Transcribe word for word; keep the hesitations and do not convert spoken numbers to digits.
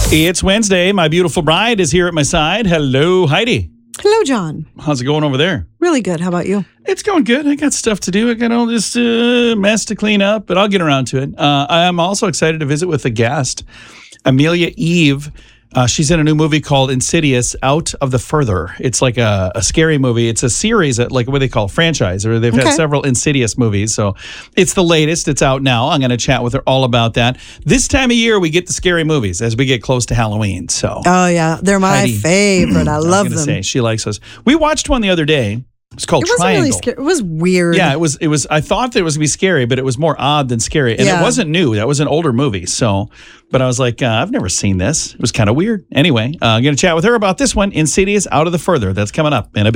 It's Wednesday. My beautiful bride is here at my side. Hello, Heidi. Hello, John. How's it going over there? Really good. How about you? It's going good. I got stuff to do. I got all this uh, mess to clean up, but I'll get around to it. Uh, I'm also excited to visit with a guest, Amelia Eve. Uh, she's in a new movie called Insidious: Out of the Further. It's like a, a scary movie. It's a series, like what they call a franchise, or they've Okay. had several Insidious movies. So it's the latest. It's out now. I'm going to chat with her all about that. This time of year, we get the scary movies as we get close to Halloween. So Oh, yeah. They're my Heidi. favorite. I I was love gonna them. say she likes us. We watched one the other day. It's called It wasn't Triangle. really scary. It was weird. Yeah, it was. It was. I thought that it was gonna be scary, but it was more odd than scary, and Yeah. it wasn't new. That was an older movie. So, but I was like, uh, I've never seen this. It was kind of weird. Anyway, uh, I'm gonna chat with her about this one, Insidious: Out of the Further. That's coming up in a bit.